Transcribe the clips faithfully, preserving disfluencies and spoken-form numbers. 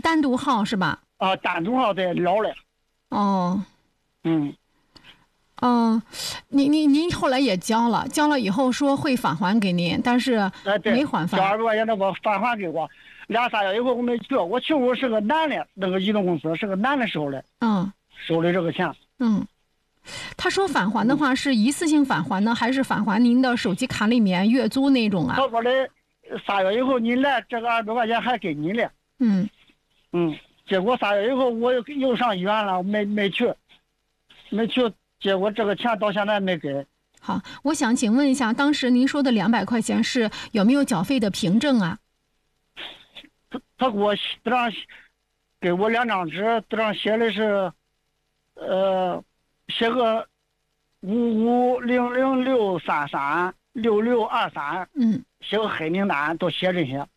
单独号是吧？ 啊，单独号在老了。 哦， 嗯。 哦，您您您后来也交了，交了以后说会返还给您，但是没还返。 交二百块钱那不返还给我，俩仨月以后我没去，我去我是个男的，那个移动公司是个男的收的， 嗯， 收的这个钱。 嗯，他说返还的话是一次性返还呢，还是返还您的手机卡里面月租那种啊？ 他说的仨月以后你来，这个二百块钱还给你了。 嗯嗯，结果仨月以后我又又上医院了，没没去，没去。结果这个钱到现在没给。 好，我想请问一下，当时您说的两百块钱是有没有缴费的凭证啊？ 他他给我这上给我两张纸，这上写的是，呃，写个五五零零六三三六六二三， 嗯， 写个黑名单，都写这些。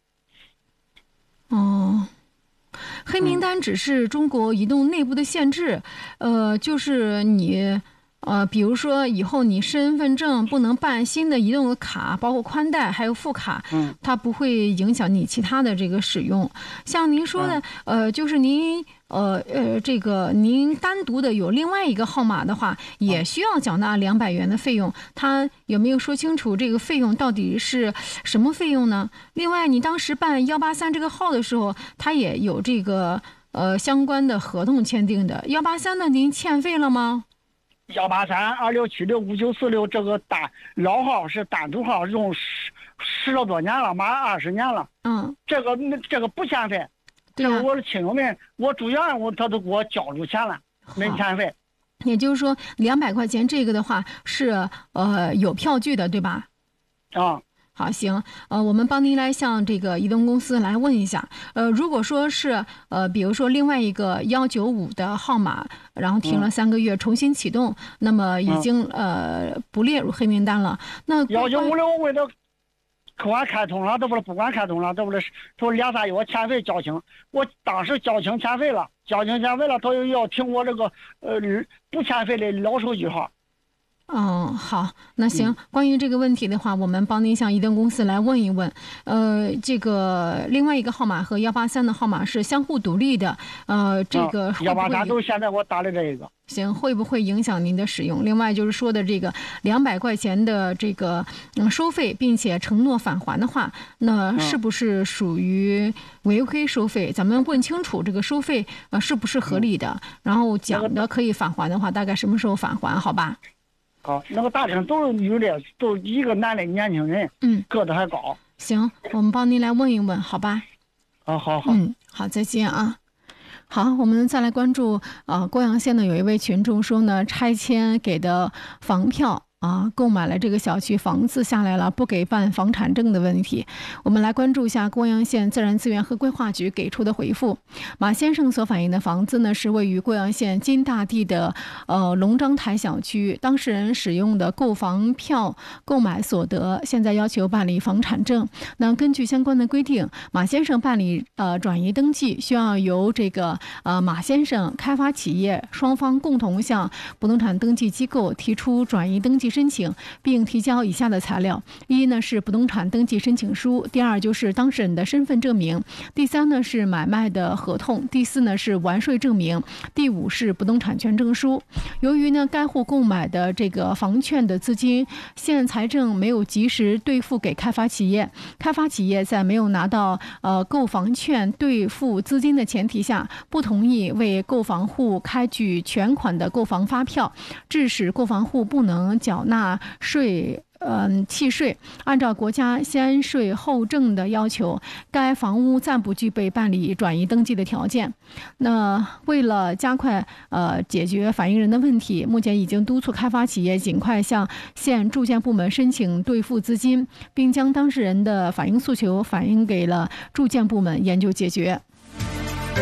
哦。黑名单只是中国移动内部的限制，呃，就是你，呃，比如说以后你身份证不能办新的移动的卡，包括宽带还有副卡， 嗯， 它不会影响你其他的这个使用。像您说的，呃，就是您，呃呃，这个您单独的有另外一个号码的话，也需要缴纳两百元的费用。他有没有说清楚这个费用到底是什么费用呢？另外，你当时办幺八三这个号的时候，他也有这个呃相关的合同签订的。幺八三的您欠费了吗？ 幺八三二六七六五九四六这个单老号是单独号，用十十了多年了，马上二十年了。 嗯， 这个这个不欠费。 对啊， 我的亲友们，我住院我他都给我交出钱了，没欠费。 也就是说，两百块钱这个的话是呃有票据的，对吧？ 啊。 好，行，呃，我们帮您来向这个移动公司来问一下，呃，如果说是呃，比如说另外一个幺九五的号码，然后停了三个月，重新启动，嗯、那么已经、嗯、呃不列入黑名单了。那幺九五六我为了客管开通了，这不是不管开通了，这不是他俩仨月我欠费交清，我当时交清欠费了，交清欠费了，他又要停我这个呃不欠费的老手机号。 嗯，好，那行，关于这个问题的话，我们帮您向移动公司来问一问。呃，这个另外一个号码和幺八三的号码是相互独立的。呃，这个幺八三都是现在我打的这一个。 行，会不会影响您的使用？另外就是说的这个两百块钱的这个嗯收费，并且承诺返还的话，那是不是属于违规收费？咱们问清楚这个收费呃是不是合理的，然后讲的可以返还的话，大概什么时候返还？好吧？ 好，那个大厅都是女的，都一个男的年轻人， 嗯， 个子还高。 行，我们帮您来问一问，好吧？ 好好好， 嗯，好，再见啊。好，我们再来关注啊，郭阳县呢有一位群众说呢，拆迁给的房票啊，购买了这个小区房子下来了，不给办房产证的问题。我们来关注一下郭阳县自然资源和规划局给出的回复。马先生所反映的房子呢，是位于贵阳县金大地的呃龙章台小区，当事人使用的购房票购买所得，现在要求办理房产证。那根据相关的规定，马先生办理呃转移登记，需要由这个呃马先生、开发企业双方共同向不动产登记机构提出转移登记申请，并提交以下的材料：一呢是不动产登记申请书，第二就是当事人的身份证明，第三呢是买卖的合同，第四呢是完税证明，第五是不动产权证书。由于呢该户购买的这个房券的资金，县财政没有及时兑付给开发企业，开发企业在没有拿到呃购房券兑付资金的前提下，不同意为购房户开具全款的购房发票，致使购房户不能缴纳税嗯，契税。按照国家先税后证的要求，该房屋暂不具备办理转移登记的条件。那为了加快呃解决反映人的问题，目前已经督促开发企业尽快向县住建部门申请兑付资金，并将当事人的反映诉求反映给了住建部门研究解决。